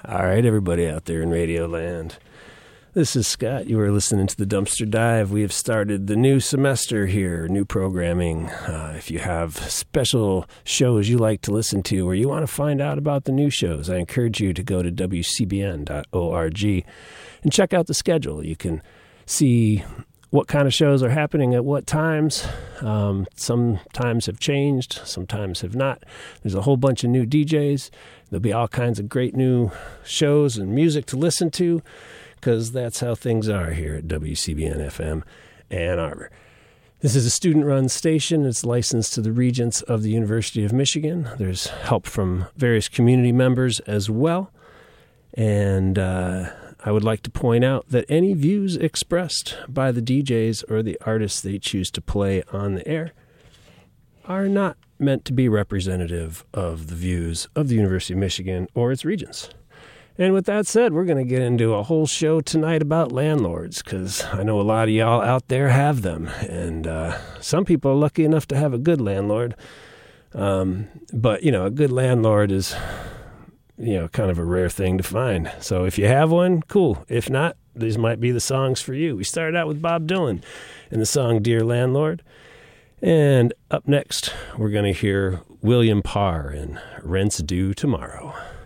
All right, everybody out there in Radio Land. This is Scott. You are listening to the Dumpster Dive. We have started the new semester here, new programming. If you have special shows you like to listen to or you want to find out about the new shows, I encourage you to go to WCBN.org and check out the schedule. You can see what kind of shows are happening at what times. Some times have changed, sometimes have not. There's a whole bunch of new DJs. There'll be all kinds of great new shows and music to listen to, because that's how things are here at WCBN-FM Ann Arbor. This is a student-run station. It's licensed to the Regents of the University of Michigan. There's help from various community members as well. And I would like to point out that any views expressed by the DJs or the artists they choose to play on the air are not meant to be representative of the views of the University of Michigan or its regents. And with that said, we're going to get into a whole show tonight about landlords, because I know a lot of y'all out there have them. And some people are lucky enough to have a good landlord. But, a good landlord is, kind of a rare thing to find. So if you have one, cool. If not, these might be the songs for you. We started out with Bob Dylan and the song Dear Landlord. And up next, we're going to hear William Parr and Rent's Due Tomorrow.